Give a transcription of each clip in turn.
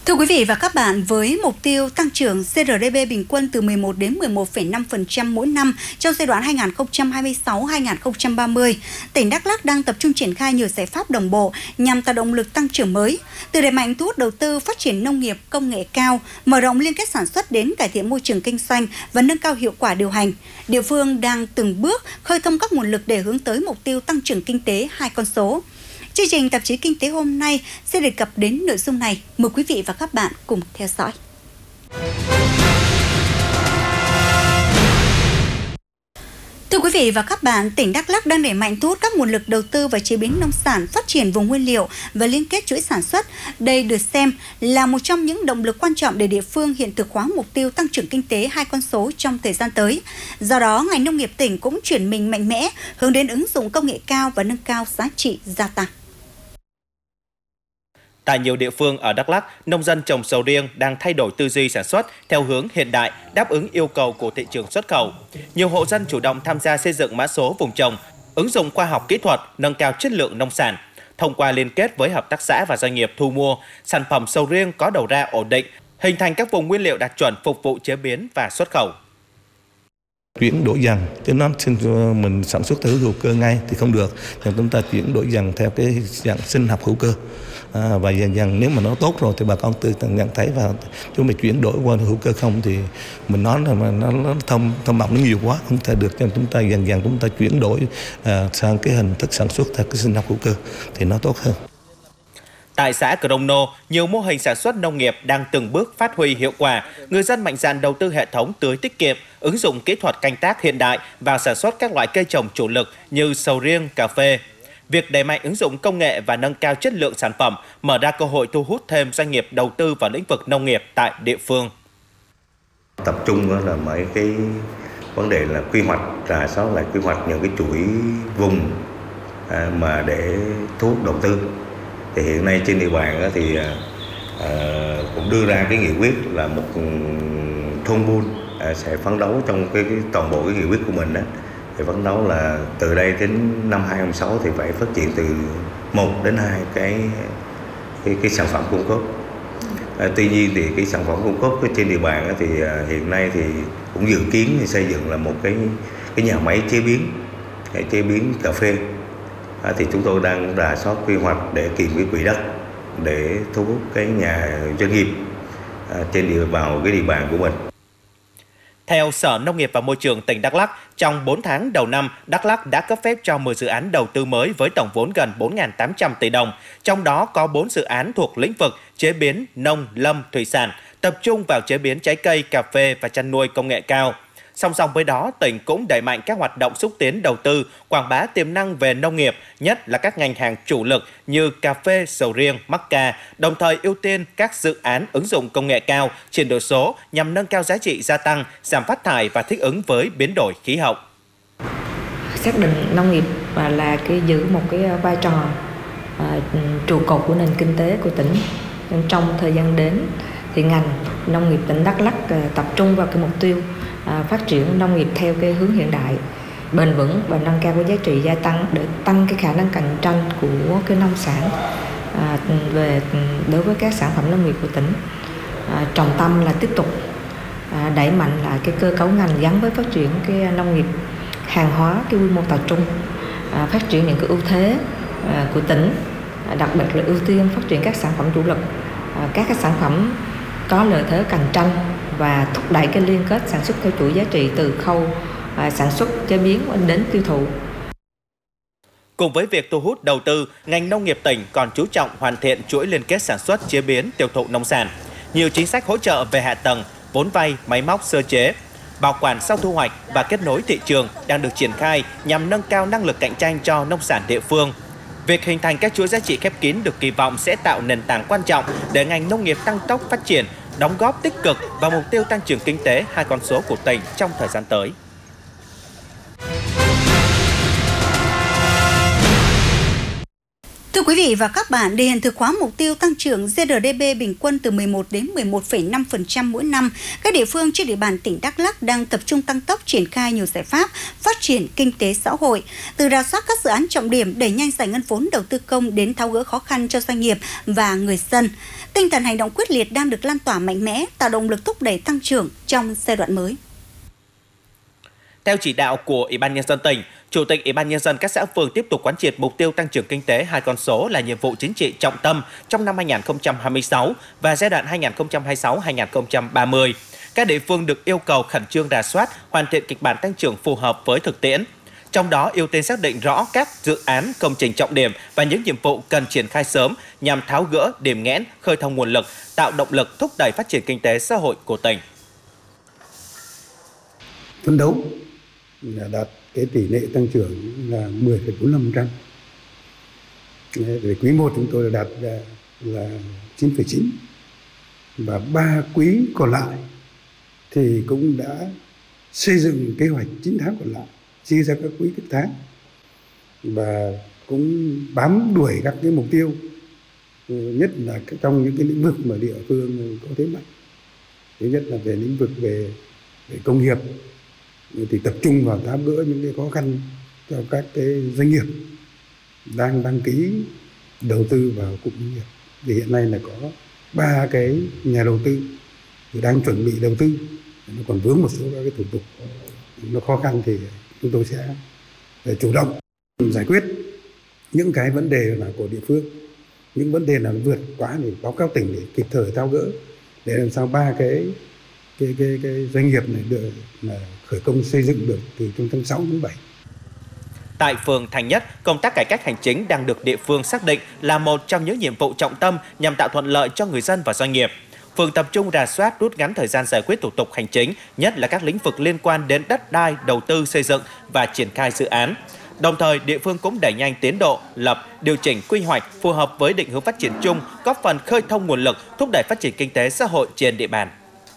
Thưa quý vị và các bạn, với mục tiêu tăng trưởng GRDP bình quân từ 11 đến 11,5% mỗi năm trong giai đoạn 2026-2030, tỉnh Đắk Lắk đang tập trung triển khai nhiều giải pháp đồng bộ nhằm tạo động lực tăng trưởng mới, từ đẩy mạnh thu hút đầu tư phát triển nông nghiệp công nghệ cao, mở rộng liên kết sản xuất đến cải thiện môi trường kinh doanh và nâng cao hiệu quả điều hành. Địa phương đang từng bước khơi thông các nguồn lực để hướng tới mục tiêu tăng trưởng kinh tế 2 con số. Chương trình tạp chí Kinh tế hôm nay sẽ đề cập đến nội dung này. Mời quý vị và các bạn cùng theo dõi. Thưa quý vị và các bạn, tỉnh Đắk Lắk đang đẩy mạnh thu hút các nguồn lực đầu tư và chế biến nông sản, phát triển vùng nguyên liệu và liên kết chuỗi sản xuất. Đây được xem là một trong những động lực quan trọng để địa phương hiện thực hóa mục tiêu tăng trưởng kinh tế 2 con số trong thời gian tới. Do đó, ngành nông nghiệp tỉnh cũng chuyển mình mạnh mẽ, hướng đến ứng dụng công nghệ cao và nâng cao giá trị gia tăng. Tại nhiều địa phương ở Đắk Lắk, nông dân trồng sầu riêng đang thay đổi tư duy sản xuất theo hướng hiện đại, đáp ứng yêu cầu của thị trường xuất khẩu. Nhiều hộ dân chủ động tham gia xây dựng mã số vùng trồng, ứng dụng khoa học kỹ thuật, nâng cao chất lượng nông sản. Thông qua liên kết với hợp tác xã và doanh nghiệp thu mua, sản phẩm sầu riêng có đầu ra ổn định, hình thành các vùng nguyên liệu đạt chuẩn phục vụ chế biến và xuất khẩu. Chuyển đổi dần, chứ nó mình sản xuất theo hữu cơ ngay thì không được. Nhưng chúng ta chuyển đổi dần theo cái dạng sinh học hữu cơ. Và dần dần nếu mà nó tốt rồi thì bà con tự nhận thấy, và chúng mình chuyển đổi qua hữu cơ không thì mình nói là nó thâm mộng nó nhiều quá, không thể được. Cho chúng ta dần dần chúng ta chuyển đổi sang cái hình thức sản xuất theo cái sinh học hữu cơ thì nó tốt hơn. Tại xã Crono, nhiều mô hình sản xuất nông nghiệp đang từng bước phát huy hiệu quả. Người dân mạnh dạn đầu tư hệ thống tưới tiết kiệm, ứng dụng kỹ thuật canh tác hiện đại vào sản xuất các loại cây trồng chủ lực như sầu riêng, cà phê. Việc đẩy mạnh ứng dụng công nghệ và nâng cao chất lượng sản phẩm mở ra cơ hội thu hút thêm doanh nghiệp đầu tư vào lĩnh vực nông nghiệp tại địa phương. Tập trung là mấy cái vấn đề là quy hoạch, rà soát lại quy hoạch những cái chuỗi vùng mà để thu hút đầu tư. Thì hiện nay trên địa bàn thì cũng đưa ra cái nghị quyết là một thôn buôn sẽ phấn đấu trong cái toàn bộ cái nghị quyết của mình thì phấn đấu là từ đây đến năm 2026 thì phải phát triển từ 1 đến 2 cái sản phẩm cung cấp. Tuy nhiên thì cái sản phẩm cung cấp trên địa bàn thì hiện nay thì cũng dự kiến thì xây dựng là một cái nhà máy chế biến cà phê. Thì chúng tôi đang rà soát quy hoạch để tìm cái quỹ đất để thu hút cái nhà doanh nghiệp vào cái địa bàn của mình. Theo Sở Nông nghiệp và Môi trường tỉnh Đắk Lắk, trong 4 tháng đầu năm, Đắk Lắk đã cấp phép cho 10 dự án đầu tư mới với tổng vốn gần 4.800 tỷ đồng. Trong đó có 4 dự án thuộc lĩnh vực chế biến, nông, lâm, thủy sản, tập trung vào chế biến trái cây, cà phê và chăn nuôi công nghệ cao. Song song với đó, tỉnh cũng đẩy mạnh các hoạt động xúc tiến đầu tư, quảng bá tiềm năng về nông nghiệp, nhất là các ngành hàng chủ lực như cà phê, sầu riêng, mắc ca, đồng thời ưu tiên các dự án ứng dụng công nghệ cao, chuyển đổi số nhằm nâng cao giá trị gia tăng, giảm phát thải và thích ứng với biến đổi khí hậu. Xác định nông nghiệp là giữ một cái vai trò trụ cột của nền kinh tế của tỉnh. Trong thời gian đến thì ngành nông nghiệp tỉnh Đắk Lắk tập trung vào cái mục tiêu phát triển nông nghiệp theo cái hướng hiện đại, bền vững và nâng cao cái giá trị gia tăng để tăng cái khả năng cạnh tranh của cái nông sản đối với các sản phẩm nông nghiệp của tỉnh. Trọng tâm là tiếp tục đẩy mạnh lại cái cơ cấu ngành gắn với phát triển cái nông nghiệp hàng hóa, cái quy mô tập trung, phát triển những cái ưu thế của tỉnh, đặc biệt là ưu tiên phát triển các sản phẩm chủ lực, các cái sản phẩm có lợi thế cạnh tranh và thúc đẩy cái liên kết sản xuất theo chuỗi giá trị từ khâu sản xuất, chế biến đến tiêu thụ. Cùng với việc thu hút đầu tư, ngành nông nghiệp tỉnh còn chú trọng hoàn thiện chuỗi liên kết sản xuất, chế biến, tiêu thụ nông sản. Nhiều chính sách hỗ trợ về hạ tầng, vốn vay, máy móc sơ chế, bảo quản sau thu hoạch và kết nối thị trường đang được triển khai nhằm nâng cao năng lực cạnh tranh cho nông sản địa phương. Việc hình thành các chuỗi giá trị khép kín được kỳ vọng sẽ tạo nền tảng quan trọng để ngành nông nghiệp tăng tốc phát triển, đóng góp tích cực vào mục tiêu tăng trưởng kinh tế 2 con số của tỉnh trong thời gian tới. Thưa Thưa quý vị và các bạn, để hiện thực hóa mục tiêu tăng trưởng GRDP bình quân từ 11 đến 11,5% mỗi năm, các địa phương trên địa bàn tỉnh Đắk Lắk đang tập trung tăng tốc triển khai nhiều giải pháp phát triển kinh tế xã hội, từ rà soát các dự án trọng điểm, đẩy nhanh giải ngân vốn đầu tư công đến tháo gỡ khó khăn cho doanh nghiệp và người dân. Tinh thần hành động quyết liệt đang được lan tỏa mạnh mẽ, tạo động lực thúc đẩy tăng trưởng trong giai đoạn mới. Theo chỉ đạo của Ủy ban Nhân dân tỉnh, Chủ tịch Ủy ban Nhân dân các xã phường tiếp tục quán triệt mục tiêu tăng trưởng kinh tế 2 con số là nhiệm vụ chính trị trọng tâm trong năm 2026 và giai đoạn 2026-2030. Các địa phương được yêu cầu khẩn trương rà soát, hoàn thiện kịch bản tăng trưởng phù hợp với thực tiễn. Trong đó, ưu tiên xác định rõ các dự án, công trình trọng điểm và những nhiệm vụ cần triển khai sớm nhằm tháo gỡ điểm nghẽn, khơi thông nguồn lực, tạo động lực thúc đẩy phát triển kinh tế xã hội của tỉnh. Phấn đấu là đạt cái tỷ lệ tăng trưởng là 10,45%. Về quý 1 chúng tôi đạt là 9,9 và 3 quý còn lại thì cũng đã xây dựng kế hoạch 9 tháng còn lại chia ra các quý các tháng và cũng bám đuổi các cái mục tiêu, nhất là trong những cái lĩnh vực mà địa phương có thế mạnh. Thứ nhất là về lĩnh vực về công nghiệp thì tập trung vào tháo gỡ những cái khó khăn cho các cái doanh nghiệp đang đăng ký đầu tư vào cụm công nghiệp. Vì hiện nay là có 3 cái nhà đầu tư đang chuẩn bị đầu tư, nó còn vướng một số các cái thủ tục nó khó khăn thì chúng tôi sẽ chủ động giải quyết những cái vấn đề là của địa phương, những vấn đề là vượt quá thì báo cáo tỉnh để kịp thời tháo gỡ để làm sao 3 cái doanh nghiệp này được là khởi công xây dựng được từ trong tháng 6 đến 7. Tại phường Thành Nhất, công tác cải cách hành chính đang được địa phương xác định là một trong những nhiệm vụ trọng tâm nhằm tạo thuận lợi cho người dân và doanh nghiệp. Phường tập trung rà soát, rút ngắn thời gian giải quyết thủ tục hành chính, nhất là các lĩnh vực liên quan đến đất đai, đầu tư xây dựng và triển khai dự án. Đồng thời, địa phương cũng đẩy nhanh tiến độ, lập, điều chỉnh quy hoạch phù hợp với định hướng phát triển chung, góp phần khơi thông nguồn lực, thúc đẩy phát triển kinh tế xã hội trên địa bàn.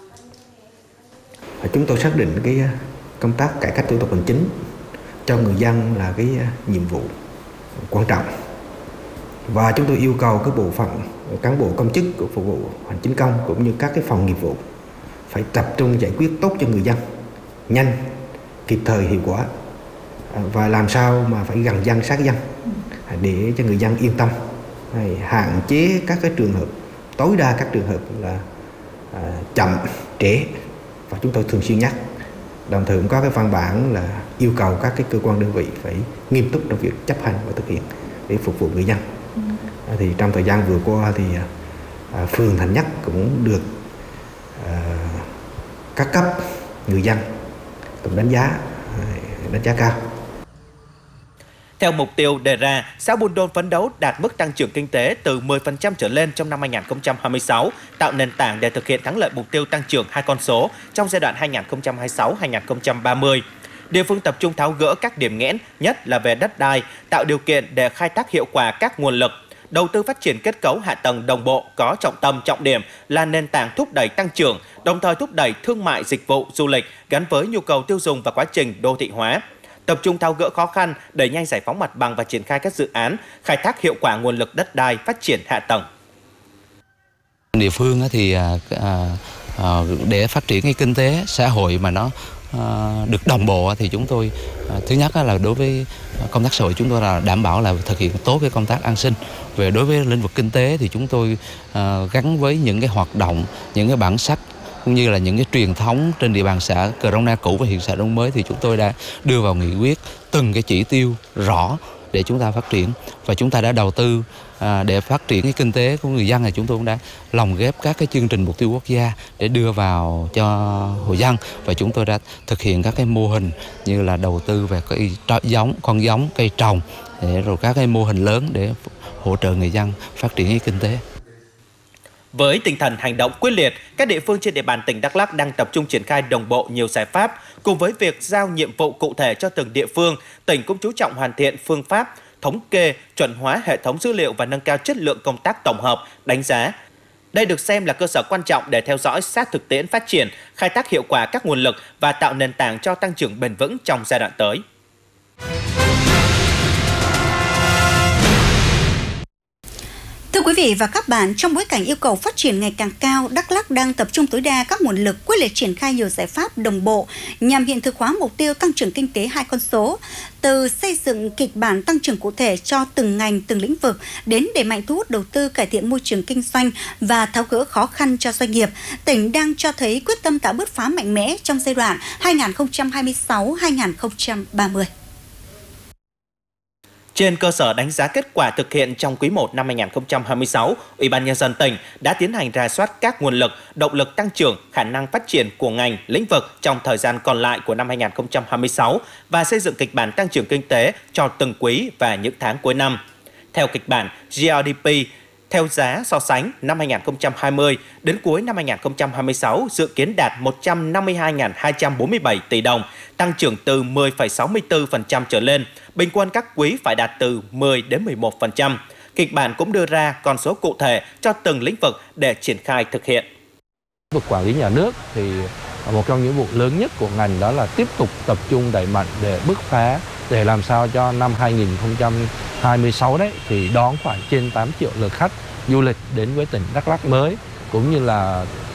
Chúng tôi xác định cái công tác cải cách thủ tục hành chính cho người dân là cái nhiệm vụ quan trọng, và chúng tôi yêu cầu các bộ phận cán bộ công chức của phục vụ hành chính công cũng như các cái phòng nghiệp vụ phải tập trung giải quyết tốt cho người dân, nhanh, kịp thời, hiệu quả, và làm sao mà phải gần dân sát dân để cho người dân yên tâm, hạn chế các cái trường hợp, tối đa các trường hợp là chậm, trễ, và chúng tôi thường xuyên nhắc. Đồng thời cũng có cái văn bản là yêu cầu các cái cơ quan đơn vị phải nghiêm túc trong việc chấp hành và thực hiện để phục vụ người dân. Thì trong thời gian vừa qua thì phường Thành Nhất cũng được các cấp người dân cũng đánh giá cao. Theo mục tiêu đề ra, xã Buôn Đôn phấn đấu đạt mức tăng trưởng kinh tế từ 10% trở lên trong năm 2026, tạo nền tảng để thực hiện thắng lợi mục tiêu tăng trưởng 2 con số trong giai đoạn 2026-2030. Địa phương tập trung tháo gỡ các điểm nghẽn, nhất là về đất đai, tạo điều kiện để khai thác hiệu quả các nguồn lực. Đầu tư phát triển kết cấu hạ tầng đồng bộ có trọng tâm trọng điểm là nền tảng thúc đẩy tăng trưởng, đồng thời thúc đẩy thương mại dịch vụ du lịch gắn với nhu cầu tiêu dùng và quá trình đô thị hóa. Tập trung tháo gỡ khó khăn, đẩy nhanh giải phóng mặt bằng và triển khai các dự án, khai thác hiệu quả nguồn lực đất đai, phát triển hạ tầng. Địa phương thì để phát triển cái kinh tế xã hội mà nó được đồng bộ thì chúng tôi thứ nhất là đối với công tác xã hội chúng tôi là đảm bảo là thực hiện tốt cái công tác an sinh. Về đối với lĩnh vực kinh tế thì chúng tôi gắn với những cái hoạt động, những cái bản sắc cũng như là những cái truyền thống trên địa bàn xã Crong Na cũ và hiện xã Đông mới thì chúng tôi đã đưa vào nghị quyết từng cái chỉ tiêu rõ để chúng ta phát triển, và chúng ta đã đầu tư để phát triển cái kinh tế của người dân, thì chúng tôi cũng đã lồng ghép các cái chương trình mục tiêu quốc gia để đưa vào cho hộ dân, và chúng tôi đã thực hiện các cái mô hình như là đầu tư về cây giống, con giống, cây trồng, rồi các cái mô hình lớn để hỗ trợ người dân phát triển cái kinh tế. Với tinh thần hành động quyết liệt, các địa phương trên địa bàn tỉnh Đắk Lắk đang tập trung triển khai đồng bộ nhiều giải pháp. Cùng với việc giao nhiệm vụ cụ thể cho từng địa phương, tỉnh cũng chú trọng hoàn thiện phương pháp, thống kê, chuẩn hóa hệ thống dữ liệu và nâng cao chất lượng công tác tổng hợp, đánh giá. Đây được xem là cơ sở quan trọng để theo dõi sát thực tiễn phát triển, khai thác hiệu quả các nguồn lực và tạo nền tảng cho tăng trưởng bền vững trong giai đoạn tới. Thưa quý vị và các bạn, trong bối cảnh yêu cầu phát triển ngày càng cao, Đắk Lắk đang tập trung tối đa các nguồn lực quyết liệt triển khai nhiều giải pháp đồng bộ nhằm hiện thực hóa mục tiêu tăng trưởng kinh tế 2 con số, từ xây dựng kịch bản tăng trưởng cụ thể cho từng ngành, từng lĩnh vực đến đẩy mạnh thu hút đầu tư, cải thiện môi trường kinh doanh và tháo gỡ khó khăn cho doanh nghiệp. Tỉnh đang cho thấy quyết tâm tạo bứt phá mạnh mẽ trong giai đoạn 2026-2030. Trên cơ sở đánh giá kết quả thực hiện trong quý 1 năm 2026, Ủy ban Nhân dân tỉnh đã tiến hành rà soát các nguồn lực, động lực tăng trưởng, khả năng phát triển của ngành, lĩnh vực trong thời gian còn lại của năm 2026 và xây dựng kịch bản tăng trưởng kinh tế cho từng quý và những tháng cuối năm. Theo kịch bản, GRDP theo giá so sánh năm 2020 đến cuối năm 2026 dự kiến đạt 152.247 tỷ đồng, tăng trưởng từ 10,64% trở lên, bình quân các quý phải đạt từ 10 đến 11%. Kịch bản cũng đưa ra con số cụ thể cho từng lĩnh vực để triển khai thực hiện. Lĩnh vực quản lý nhà nước thì một trong những vụ lớn nhất của ngành đó là tiếp tục tập trung đẩy mạnh để bứt phá, để làm sao cho năm 2026 đấy thì đón khoảng trên 8 triệu lượt khách du lịch đến với tỉnh Đắk Lắk mới, cũng như là